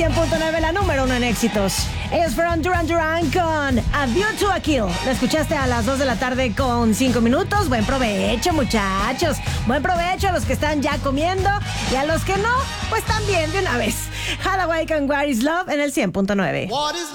100.9, la número 1 en éxitos. Ellos fueron Duran Duran con A View to a Kill. La escuchaste a las 2 de la tarde con 5 minutos. Buen provecho, muchachos. Buen provecho a los que están ya comiendo y a los que no, pues también de una vez. Hathaway con What is Love en el 100.9.